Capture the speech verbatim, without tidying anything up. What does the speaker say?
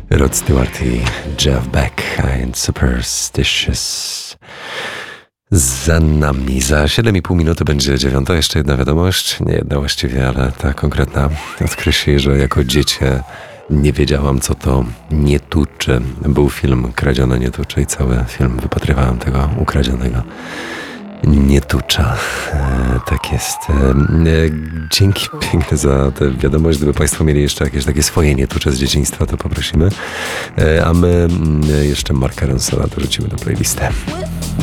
Rod Stewart i Jeff Beck and Superstitious za nami. Za siedem i pół minuty będzie dziewiąta. Jeszcze jedna wiadomość, nie jedna właściwie, ale ta konkretna od Krysi, że jako dziecię nie wiedziałam, co to nie tuczy. Był film Kradzione nie tuczy i cały film wypatrywałem tego ukradzionego nie tucza. E, tak jest. E, dzięki piękne za tę wiadomość. Gdyby Państwo mieli jeszcze jakieś takie swoje nietucze z dzieciństwa, to poprosimy. E, a my jeszcze Marka Ronsona dorzucimy do playlisty.